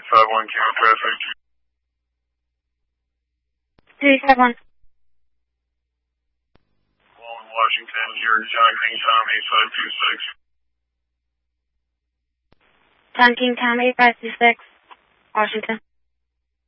351 Kilo traffic. 351. Washington, here, John King Tom 8526. John King Tom 8526, Washington.